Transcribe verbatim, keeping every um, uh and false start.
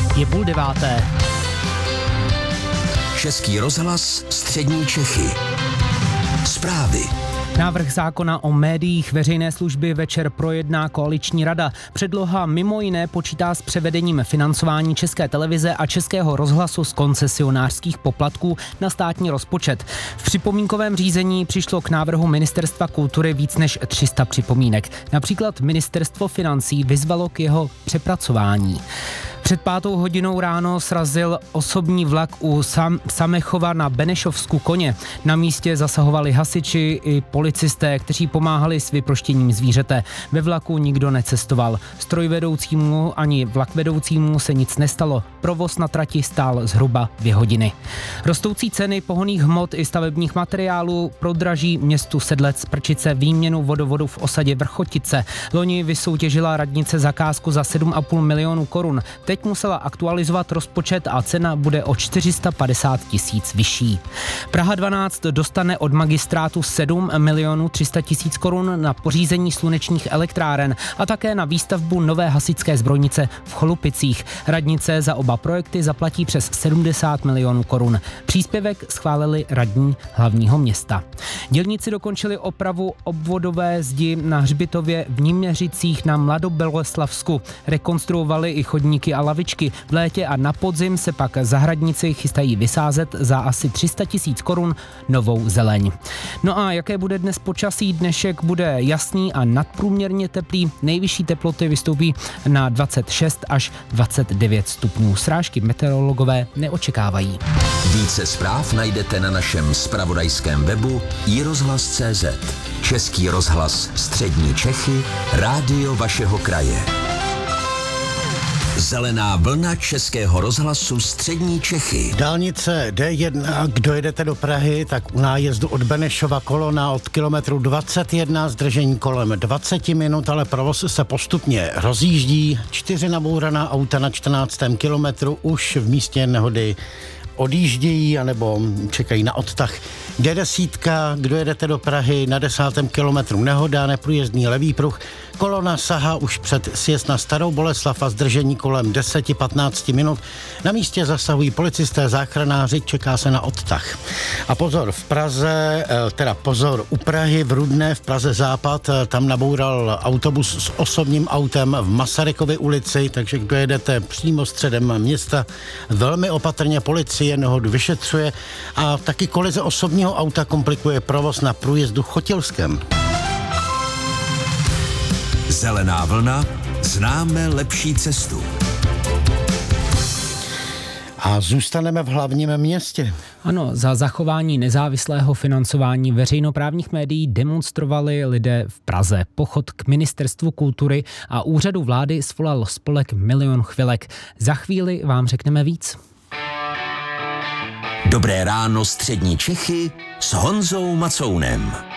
Je půl deváté. Český rozhlas Střední Čechy. Zprávy. Návrh zákona o médiích veřejné služby večer projedná koaliční rada. Předloha mimo jiné počítá s převedením financování České televize a Českého rozhlasu z koncesionářských poplatků na státní rozpočet. V připomínkovém řízení přišlo k návrhu Ministerstva kultury víc než tři sta připomínek. Například Ministerstvo financí vyzvalo k jeho přepracování. Před pátou hodinou ráno srazil osobní vlak u Sam- Samechova na Benešovsku koně. Na místě zasahovali hasiči i policisté, kteří pomáhali s vyproštěním zvířete. Ve vlaku nikdo necestoval. Strojvedoucímu ani vlakvedoucímu se nic nestalo. Provoz na trati stál zhruba dvě hodiny. Rostoucí ceny pohonných hmot i stavebních materiálů prodraží městu Sedlec Prčice výměnu vodovodu v osadě Vrchotice. Loni vysoutěžila radnice zakázku za sedm a půl milionu korun. Teď musela aktualizovat rozpočet a cena bude o čtyři sta padesát tisíc vyšší. Praha dvanáct dostane od magistrátu sedm milionů tři sta tisíc korun na pořízení slunečních elektráren a také na výstavbu nové hasičské zbrojnice v Cholupicích. Radnice za oba projekty zaplatí přes sedmdesát milionů korun. Příspěvek schválili radní hlavního města. Dělníci dokončili opravu obvodové zdi na hřbitově v Níměřicích na Mladoboleslavsku. Rekonstruovali i chodníky a lavičky. V létě a na podzim se pak zahradníci chystají vysázet za asi tři sta tisíc korun novou zeleň. No a jaké bude dnes počasí? Dnešek bude jasný a nadprůměrně teplý. Nejvyšší teploty vystoupí na dvacet šest až dvacet devět stupňů. Srážky meteorologové neočekávají. Více zpráv najdete na našem zpravodajském webu i rozhlas tečka cé zet. Český rozhlas Střední Čechy, rádio vašeho kraje. Zelená vlna Českého rozhlasu Střední Čechy. Dálnice D jedna, kdo jedete do Prahy, tak u nájezdu od Benešova kolona od kilometru dvacet jedna, zdržení kolem dvacet minut, ale provoz se postupně rozjíždí. Čtyři nabouraná auta na čtrnáctém kilometru už v místě nehody odjíždějí anebo čekají na odtah. D deset, kdo jedete do Prahy, na desátém kilometru nehoda, neprůjezdný levý pruh. Kolona sahá už před sjezd na Starou Boleslav a zdržení kolem deset patnáct minut. Na místě zasahují policisté, záchranáři, čeká se na odtah. A pozor, v Praze, teda pozor, u Prahy v Rudné v Praze Západ, tam naboural autobus s osobním autem v Masarykově ulici, takže kdo jedete přímo středem města, velmi opatrně, policie nehodu vyšetřuje a taky kolize osobního auta komplikuje provoz na průjezdu Chotilskem. Zelená vlna, známe lepší cestu. A zůstaneme v hlavním městě. Ano, za zachování nezávislého financování veřejnoprávních médií demonstrovali lidé v Praze. Pochod k Ministerstvu kultury a úřadu vlády svolal spolek Milion chvilek. Za chvíli vám řekneme víc. Dobré ráno Střední Čechy s Honzou Macounem.